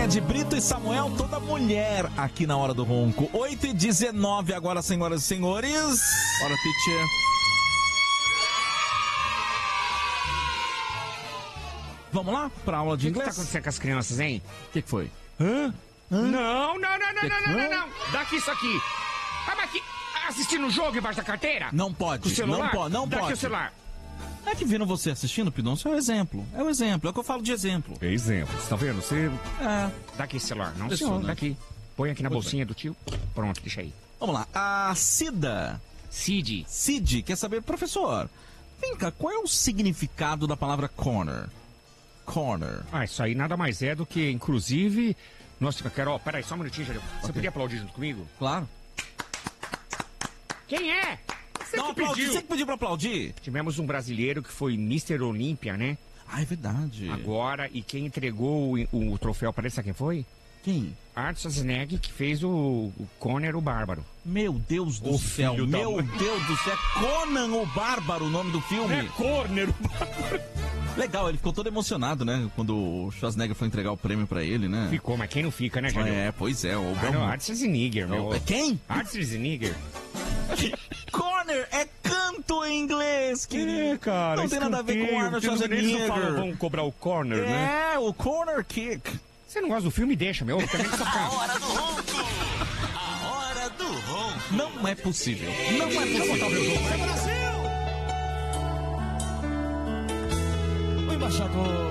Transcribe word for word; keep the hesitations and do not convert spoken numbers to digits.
Ed Brito e Samuel, toda mulher aqui na Hora do Ronco. oito e dezenove agora, senhoras e senhores. Bora, teacher. Vamos lá pra aula de O que inglês? que tá acontecendo com as crianças, hein? O que, que foi? Hã? Hã? Não, não, não, não, não, não, não, não. Daqui isso aqui. Ah, mas aqui, assistindo o jogo embaixo da carteira? Não pode, Com o celular? não pode, não Daqui pode. o celular. É que viram você assistindo, Pidoncio, é o exemplo. É o exemplo, é o que eu falo de exemplo. É exemplo, você tá vendo? Você... É. Daqui esse celular. Não, Isso, senhor, né? daqui. Põe aqui na Muito bolsinha do tio. Pronto, deixa aí. Vamos lá, a Cida. Cid. Cid quer saber, professor, vem cá, qual é o significado da palavra corner? Corner. Ah, isso aí nada mais é do que, inclusive... Nossa, Carol, peraí, só um minutinho, Jânio. Você Ok. podia aplaudir junto comigo? Claro. Quem é? Você Não, que aplaudi, pediu. você que pediu pra aplaudir. Tivemos um brasileiro que foi mister Olímpia, né? Ah, é verdade. Agora, e quem entregou o, o troféu, parece sabe quem foi? Quem? Arthur Schwarzenegger, que fez o, o Conner o Bárbaro. Meu Deus do O céu, filho da meu mãe. Deus do céu. Conan o Bárbaro, o nome do filme. Corner o Bárbaro. Legal, ele ficou todo emocionado, né? Quando o Schwarzenegger foi entregar o prêmio pra ele, né? Ficou, mas quem não fica, né, Jânio? É, pois é. O Ah, não, Arthur Schwarzenegger, meu. É quem? Arthur Schwarzenegger. Corner é canto em inglês, querido. cara. Não tem nada a ver com o Arnold Eles não falam, Schwarzenegger. vão cobrar o corner, né? É, o corner kick. Você não gosta do filme? Deixa, meu. Também só ficar... Hora do Ronco. A Hora do Ronco. Não é possível. Não é possível. Brasil. O embaixador